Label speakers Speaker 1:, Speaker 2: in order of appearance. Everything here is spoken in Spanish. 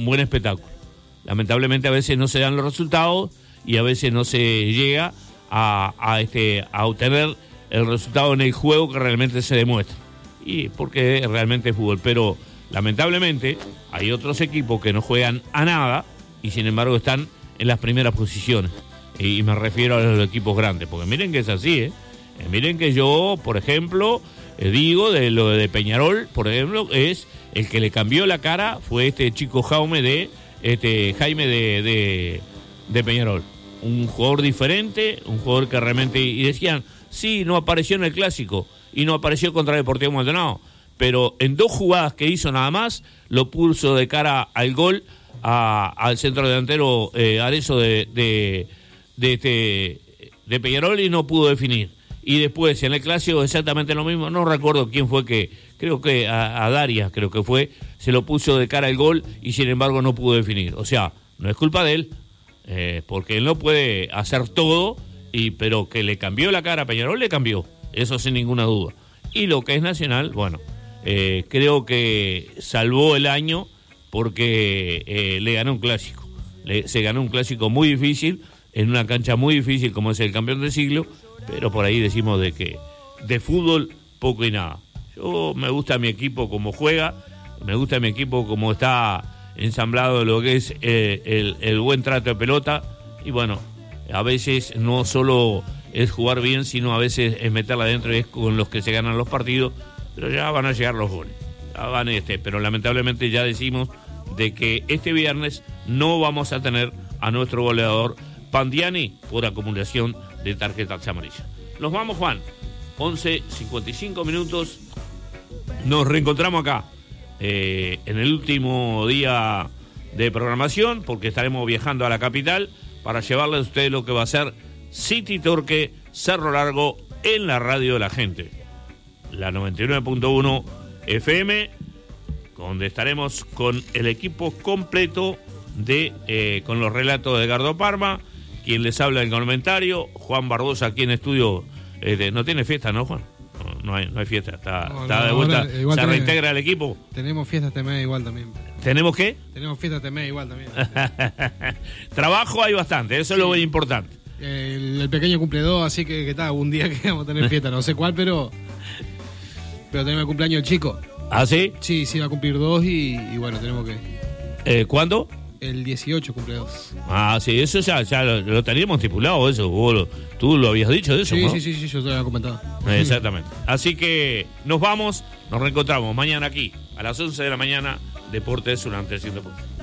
Speaker 1: buen espectáculo. Lamentablemente a veces no se dan los resultados y a veces no se llega a obtener el resultado en el juego que realmente se demuestra. Y porque realmente es fútbol. Pero lamentablemente hay otros equipos que no juegan a nada y sin embargo están en las primeras posiciones. Y me refiero a los equipos grandes, porque miren que es así, miren que yo, por ejemplo, digo de lo de Peñarol, por ejemplo, es el que le cambió la cara fue este chico Jaime de Peñarol. Un jugador diferente, un jugador que realmente, y decían, sí, no apareció en el clásico y no apareció contra Deportivo Maldonado, pero en 2 jugadas que hizo nada más, lo puso de cara al gol al centro delantero Arezzo de Peñarol y no pudo definir. Y después en el clásico exactamente lo mismo, no recuerdo quién fue que, creo que a Darias, creo que fue, se lo puso de cara al gol y sin embargo no pudo definir. O sea, no es culpa de él, porque él no puede hacer todo, pero que le cambió la cara a Peñarol, le cambió, eso sin ninguna duda. Y lo que es Nacional, bueno, creo que salvó el año porque le ganó un clásico. Se ganó un clásico muy difícil, en una cancha muy difícil como es el campeón del siglo, pero por ahí decimos de que de fútbol poco y nada. Yo me gusta mi equipo como juega, me gusta mi equipo como está ensamblado lo que es el buen trato de pelota, y bueno, a veces no solo es jugar bien, sino a veces es meterla adentro y es con los que se ganan los partidos, pero ya van a llegar los goles. Ya van pero lamentablemente ya decimos de que este viernes no vamos a tener a nuestro goleador Pandiani por acumulación de tarjetas amarillas. Nos vamos, Juan. 11:55 minutos. Nos reencontramos acá en el último día de programación, porque estaremos viajando a la capital para llevarles a ustedes lo que va a ser City Torque Cerro Largo en la radio de la gente, la 99.1 FM, donde estaremos con el equipo completo con los relatos de Edgardo Parma, quien les habla en comentario, Juan Barbosa aquí en estudio. No tiene fiesta, ¿no, Juan? No hay fiesta, está de vuelta, se reintegra el equipo.
Speaker 2: Tenemos fiesta este mes igual también.
Speaker 1: ¿Tenemos qué?
Speaker 2: Tenemos fiesta este mes igual también.
Speaker 1: Trabajo hay bastante, eso es lo muy importante.
Speaker 2: El pequeño cumple 2, así que está, un día que vamos a tener fiesta, no sé cuál, pero tenemos el cumpleaños del chico.
Speaker 1: ¿Ah, sí?
Speaker 2: Sí, va a cumplir 2 y bueno, tenemos que...
Speaker 1: ¿Cuándo?
Speaker 2: El 18 cumple 2.
Speaker 1: Ah, sí, eso ya lo teníamos estipulado, eso. Tú lo habías dicho de eso,
Speaker 2: sí,
Speaker 1: ¿no?
Speaker 2: Sí, yo te lo había comentado.
Speaker 1: Exactamente. Así que nos vamos, nos reencontramos mañana aquí, a las 11 de la mañana, Deportes, un antes y un después.